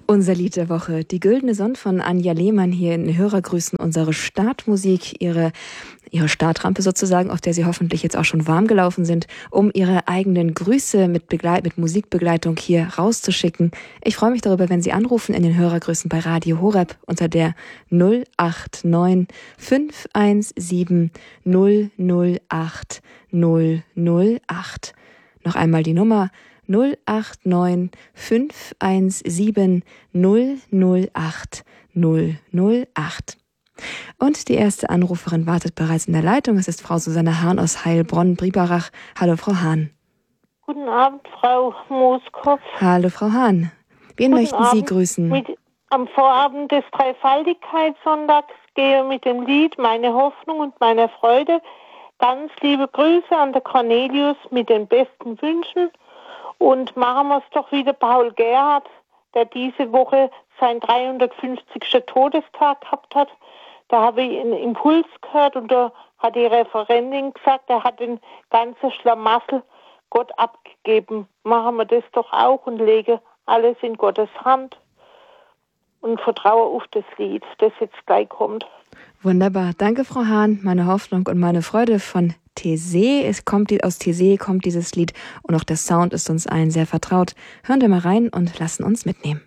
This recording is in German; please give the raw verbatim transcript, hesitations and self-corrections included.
Unser Lied der Woche, die Güldene Sonn von Anja Lehmann hier in Hörergrüßen, unsere Startmusik, ihre, ihre Startrampe sozusagen, auf der Sie hoffentlich jetzt auch schon warm gelaufen sind, um Ihre eigenen Grüße mit, Begleit- mit Musikbegleitung hier rauszuschicken. Ich freue mich darüber, wenn Sie anrufen in den Hörergrüßen bei Radio Horeb unter der null acht neun fünf eins sieben null null acht null null acht. Noch einmal die Nummer null acht neun fünf eins sieben null null acht null null acht. Und die erste Anruferin wartet bereits in der Leitung. Es ist Frau Susanne Hahn aus Heilbronn-Biberach. Hallo, Frau Hahn. Guten Abend, Frau Mooskopf. Hallo, Frau Hahn. Wen Guten möchten Abend. Sie grüßen? Mit, am Vorabend des Dreifaltigkeitssonntags gehe mit dem Lied Meine Hoffnung und meine Freude ganz liebe Grüße an der Cornelius mit den besten Wünschen. Und machen wir es doch wieder Paul Gerhardt, der diese Woche seinen dreihundertfünfzigsten Todestag gehabt hat. Da habe ich einen Impuls gehört und da hat die Referentin gesagt, er hat den ganzen Schlamassel Gott abgegeben. Machen wir das doch auch und lege alles in Gottes Hand und vertraue auf das Lied, das jetzt gleich kommt. Wunderbar. Danke, Frau Hahn. Meine Hoffnung und meine Freude von Taizé. Es kommt aus Taizé kommt dieses Lied und auch der Sound ist uns allen sehr vertraut. Hören wir mal rein und lassen uns mitnehmen.